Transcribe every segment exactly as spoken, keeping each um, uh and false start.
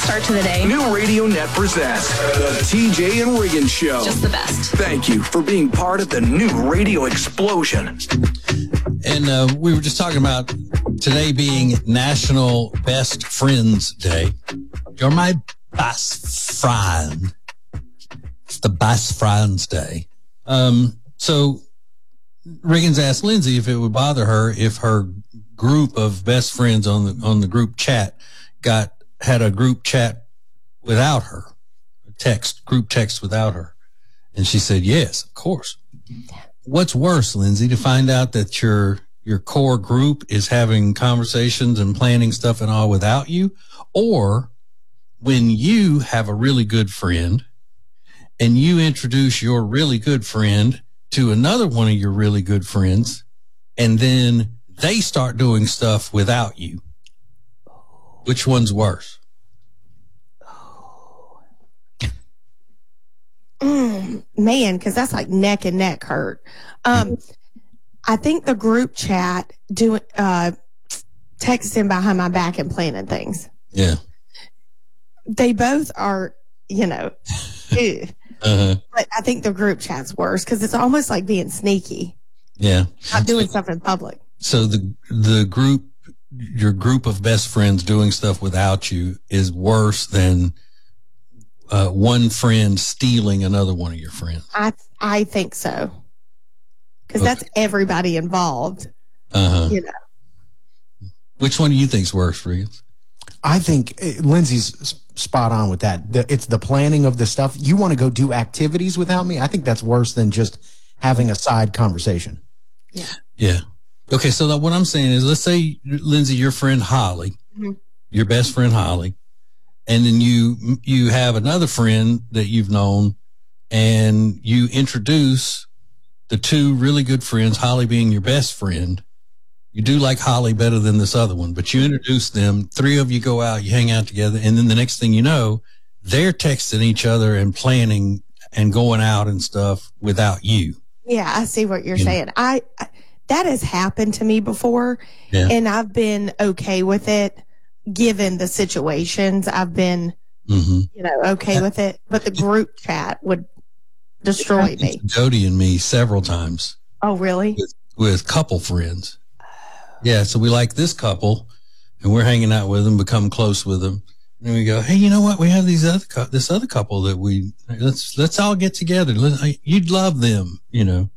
start to the day. New Radio Net presents the T J and Regan Show. Just the best. Thank you for being part of the new radio explosion. And uh, we were just talking about today being National Best Friends Day. You're my best friend. It's the Best Friends Day. Um, so Regan's asked Lindsay if it would bother her if her group of best friends on the on the group chat got had a group chat without her, a text group text without her, and she said yes, of course. What's worse, Lindsay, to find out that your your core group is having conversations and planning stuff and all without you, or when you have a really good friend and you introduce your really good friend to another one of your really good friends, and then they start doing stuff without you? Which one's worse? Mm, man, because that's like neck and neck hurt. Um, I think the group chat doing uh, texting behind my back and planning things. Yeah, they both are, you know. uh-huh. But I think the group chat's worse because it's almost like being sneaky. Yeah, not doing stuff in public. So the the group, your group of best friends doing stuff without you is worse than uh, one friend stealing another one of your friends. I I think so, because okay. that's everybody involved. Uh huh. You know. Which one do you think's worse, Regan? I think uh, Lindsay's spot on with that. The, it's the planning of the stuff. You want to go do activities without me? I think that's worse than just having a side conversation. Yeah. Yeah. Okay, so what I'm saying is, let's say, Lindsay, your friend Holly, mm-hmm. your best friend Holly, and then you you have another friend that you've known, and you introduce the two really good friends, Holly being your best friend. You do like Holly better than this other one, but you introduce them, three of you go out, you hang out together, and then the next thing you know, they're texting each other and planning and going out and stuff without you. Yeah, I see what you're you saying. I, I that has happened to me before, yeah. and I've been okay with it, given the situations. I've been, mm-hmm. you know, okay with it. But the group chat would destroy me. Jody and me several times. Oh, really? With, with couple friends. Yeah, so we like this couple, and we're hanging out with them, become close with them. And we go, hey, you know what? We have these other cu- this other couple that we let's let's all get together. Let's, you'd love them, you know.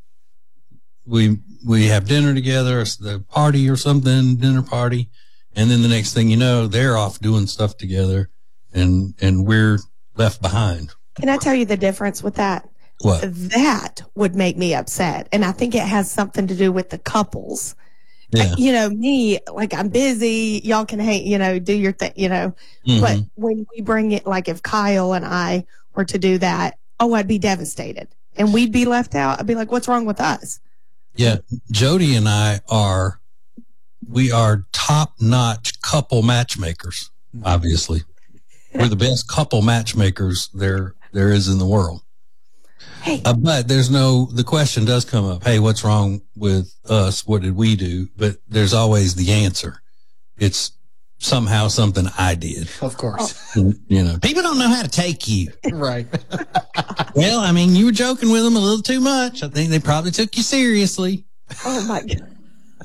We we have dinner together, or the party or something, dinner party, and then the next thing you know, they're off doing stuff together, and and we're left behind. Can I tell you the difference with that? What? That would make me upset, and I think it has something to do with the couples. Yeah. You know, me, like, I'm busy. Y'all can hang, you know, do your thing, you know. Mm-hmm. But when we bring it, like, if Kyle and I were to do that, oh, I'd be devastated. And we'd be left out. I'd be like, what's wrong with us? Yeah. Jody and I are, we are top-notch couple matchmakers, obviously. We're the best couple matchmakers there there is in the world. Hey. Uh, but there's no, the question does come up, hey, what's wrong with us? What did we do? But there's always the answer. It's somehow something I did. Of course. You know, people don't know how to take you. Right. Well, I mean, you were joking with them a little too much. I think they probably took you seriously. Oh, my God.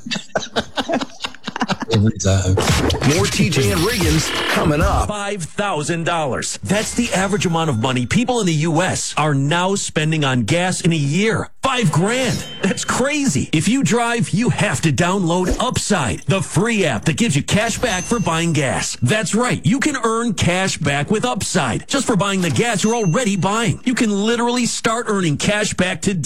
Every time. More T J and Regan's coming up. five thousand dollars. That's the average amount of money people in the U S are now spending on gas in a year. Five grand. That's crazy. If you drive, you have to download Upside, the free app that gives you cash back for buying gas. That's right. You can earn cash back with Upside just for buying the gas you're already buying. You can literally start earning cash back today.